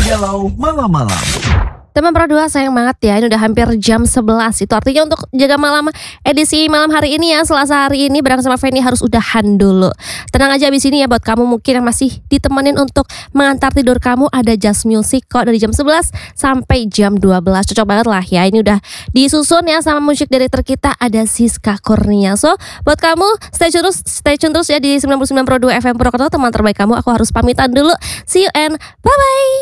Galau Malam-Malam. Teman Pro 2 sayang banget ya, ini udah hampir jam 11. Itu artinya untuk jaga malam edisi malam hari ini ya, Selasa hari ini bareng sama Feni harus udahan dulu. Tenang aja abis ini ya, buat kamu mungkin yang masih ditemenin untuk mengantar tidur kamu, ada Just Music kok dari jam 11 sampai jam 12. Cocok banget lah ya, ini udah disusun ya sama musik director kita, ada Siska Kurnia. So buat kamu stay tune terus ya di 99 Pro 2 FM Purwokerto, teman terbaik kamu. Aku harus pamitan dulu, see you and bye bye.